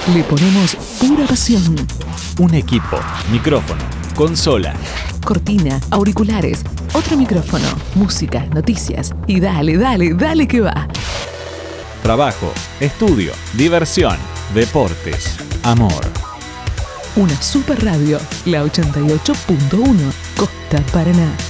Le ponemos pura pasión. Un equipo, micrófono, consola, Cortina, auriculares, otro micrófono, música, noticias y dale que va. trabajo, estudio, diversión, deportes, amor. Una super radio, la 88.1, Costa Paraná.